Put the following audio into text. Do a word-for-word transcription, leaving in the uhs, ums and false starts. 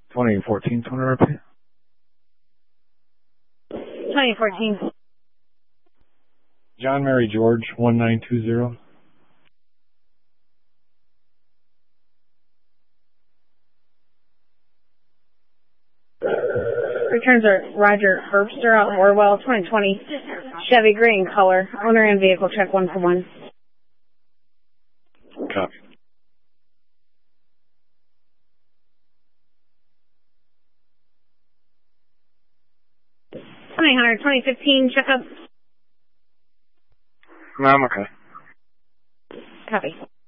twenty fourteen, twenty repeat. twenty fourteen. John Mary George, one nine two zero. Returns are Roger Herbster out in Orwell, twenty twenty Chevy gray in color. Owner and vehicle check one for one. Copy. twenty hundred, twenty fifteen checkup. No, I'm okay. Copy.